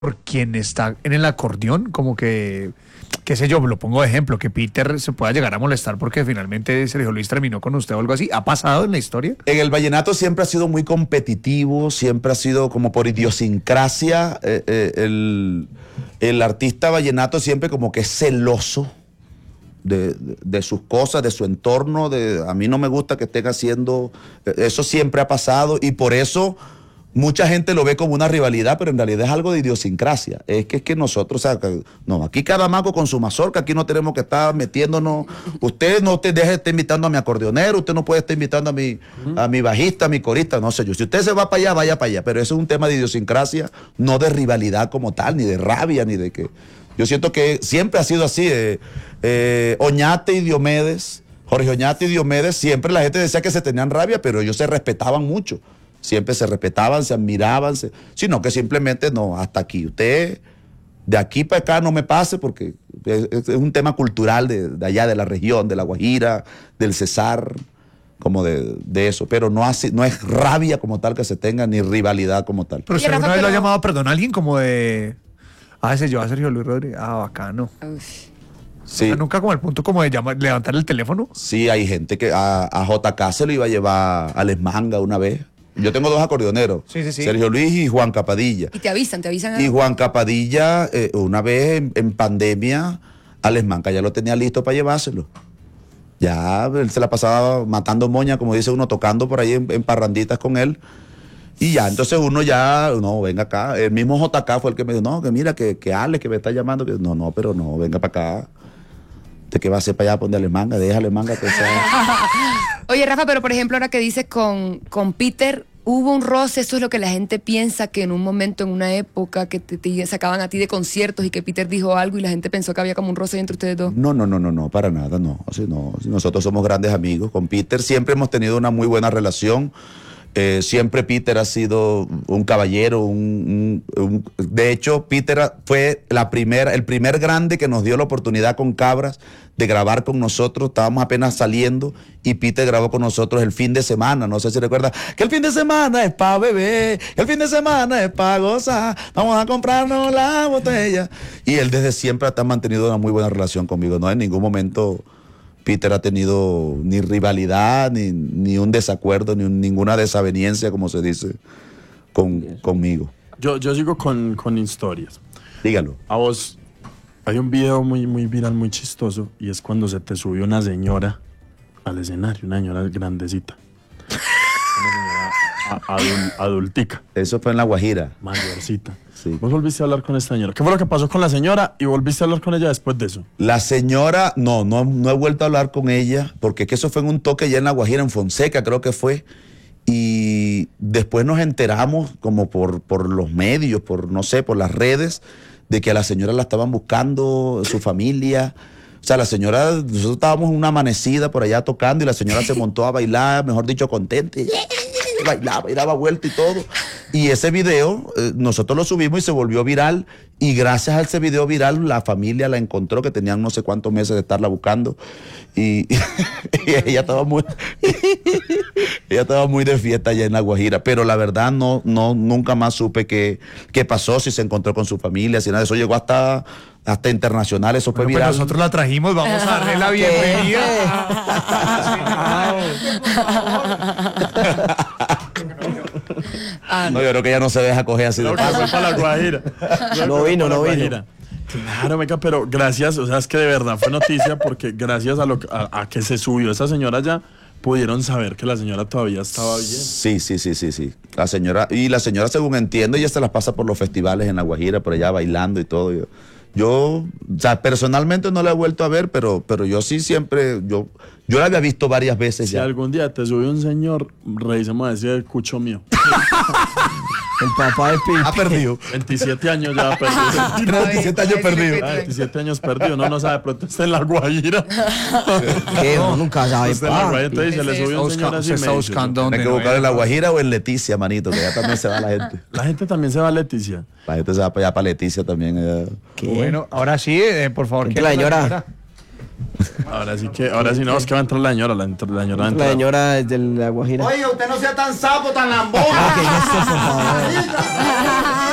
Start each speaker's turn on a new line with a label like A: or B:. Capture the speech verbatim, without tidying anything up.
A: por quien está en el acordeón, como que, qué sé yo, lo pongo de ejemplo, que Peter se pueda llegar a molestar porque finalmente Sergio Luis terminó con usted o algo así? ¿Ha pasado en la historia?
B: En el vallenato siempre ha sido muy competitivo, siempre ha sido como por idiosincrasia. Eh, eh, el, el artista vallenato siempre como que es celoso de, de, de sus cosas, de su entorno. De, a mí no me gusta que estén haciendo... Eso siempre ha pasado y por eso... Mucha gente lo ve como una rivalidad, pero en realidad es algo de idiosincrasia. Es que es que nosotros, o sea, que, no, aquí cada mago con su mazorca, aquí no tenemos que estar metiéndonos. Usted no te deje de estar invitando a mi acordeonero, usted no puede estar invitando a mi, a mi bajista, a mi corista, no sé yo. Si usted se va para allá, vaya para allá. Pero eso es un tema de idiosincrasia, no de rivalidad como tal, ni de rabia, ni de que. Yo siento que siempre ha sido así. Eh, eh, Oñate y Diomedes, Jorge Oñate y Diomedes, siempre la gente decía que se tenían rabia, pero ellos se respetaban mucho. Siempre se respetaban, se admiraban, se, sino que simplemente no, hasta aquí. Usted, de aquí para acá no me pase porque es, es un tema cultural de, de allá, de la región, de La Guajira, del Cesar, como de, de eso. Pero no, hace, no es rabia como tal que se tenga, ni rivalidad como tal.
A: Pero
C: Oye,
A: usted
C: Rafa,
A: alguna vez
C: pero-
A: lo ha llamado, perdón, a alguien como de... Ah, ese yo a Sergio Luis Rodríguez. Ah, bacano.
C: Uf.
B: Sí,
A: O sea, nunca como el punto como de llamar, levantar el teléfono.
B: sí, hay gente que a, a J K se lo iba a llevar a Les Manga una vez. Yo tengo dos acordeoneros,
A: Sí, sí, sí.
B: Sergio Luis y Juan Capadilla.
C: Y te avisan, te avisan.
B: Y Juan Capadilla, eh, una vez en, en pandemia, Alex Manca ya lo tenía listo para llevárselo. Ya él se la pasaba matando moña, como dice uno, tocando por ahí en, en parranditas con él. Y ya, entonces uno ya, no, venga acá. El mismo J K fue el que me dijo, no, que mira, que, que Alex, que me está llamando. Que, no, no, pero no, venga para acá. ¿De qué va a hacer para allá? Ponle Alex Manga, déjale Manga que sea.
C: Oye, Rafa, pero por ejemplo, ahora que dices con, con Peter, hubo un roce, eso es lo que la gente piensa, que en un momento, en una época, que te, te sacaban a ti de conciertos y que Peter dijo algo y la gente pensó que había como un roce entre ustedes dos.
B: No, no, no, no, no, para nada, no. O sea, no. Nosotros somos grandes amigos. Con Peter siempre hemos tenido una muy buena relación. Eh, siempre Peter ha sido un caballero, un, un, un- de hecho Peter fue la primera, el primer grande que nos dio la oportunidad con Cabras de grabar con nosotros. Estábamos apenas saliendo y Peter grabó con nosotros el fin de semana. No sé si recuerda que el fin de semana es para beber, que el fin de semana es para gozar, vamos a comprarnos la botella. Y él desde siempre ha mantenido una muy buena relación conmigo, no en ningún momento Peter ha tenido ni rivalidad, ni, ni un desacuerdo, ni un- ninguna desaveniencia, como se dice, con, conmigo.
D: Yo, yo sigo con, con historias.
B: Dígalo.
D: A vos, hay un video muy, muy viral, muy chistoso, y es cuando se te subió una señora al escenario, una señora grandecita. Una señora a- adul- adultica,
B: Eso fue en La Guajira.
D: mayorcita.
B: Sí.
D: Vos volviste a hablar con esta señora. ¿Qué fue lo que pasó con la señora y volviste a hablar con ella después de eso?
B: La señora, no, no, no he vuelto a hablar con ella, porque es que eso fue en un toque ya en La Guajira, en Fonseca creo que fue, y después nos enteramos como por, por los medios, por no sé, por las redes, de que a la señora la estaban buscando, su familia. O sea, la señora, nosotros estábamos en una amanecida por allá tocando y la señora se montó a bailar, mejor dicho, contenta. Y bailaba, y daba vuelta y todo. Y ese video, eh, nosotros lo subimos y se volvió viral. Y gracias a ese video viral, la familia la encontró, que tenían no sé cuántos meses de estarla buscando. Y, y ella estaba muy ella estaba muy de fiesta allá en La Guajira. Pero la verdad, no, no, nunca más supe qué, qué pasó, si se encontró con su familia, si nada de eso. Llegó hasta, hasta internacional, eso fue
A: Bueno, pues
B: viral.
A: nosotros la trajimos, vamos a darle la bienvenida.
B: No, yo creo que ella no se deja coger así de
D: Creo que
B: paso.
D: fue para la Guajira.
E: No vino, no vino.
D: Claro, meca, pero gracias, o sea, es que de verdad fue noticia porque gracias a, lo, que- a, a que se subió esa señora ya, pudieron saber que la señora todavía estaba bien.
B: Sí, sí, sí, sí, sí. La señora, y la señora, según entiendo, ella se las pasa por los festivales en La Guajira, por allá bailando y todo. Yo, yo o sea, personalmente no la he vuelto a ver, pero, pero yo sí siempre, yo, yo la había visto varias veces
D: Si
B: ya.
D: algún día te sube un señor, revisemos a decir el cucho mío.
E: El papá de Pipe.
B: Ha perdido.
D: veintisiete años ya perdido.
B: Tiene veintisiete años perdido.
D: Ah, veintisiete años perdido, no, no sabe, pronto está en La Guajira.
E: ¿Qué? Uno nunca sabe,
D: Está en La Guajira,
E: papi.
D: entonces se le
C: Sí,
D: subió un
A: Está
D: señor
A: busca-
D: así.
A: se
D: me
A: está
D: dice,
A: buscando
B: Hay
A: dónde
B: que
A: no
B: buscar en La
A: era.
B: Guajira o en Leticia, manito, que ya también se va la gente.
D: La gente también se va a Leticia.
B: La gente se va para allá, para Leticia también. allá.
E: ¿Qué?
A: Bueno, ahora sí, eh, por favor.
E: Vente
A: ¿quién
E: la
A: es
E: señora.
D: Ahora sí que, ahora sí no, es que va a entrar la señora, la, entra- la señora va a
E: La
D: entrar.
E: señora es de La Guajira.
F: Oye, usted no sea tan sapo, tan lambón.
E: ¿Qué es esto, por favor?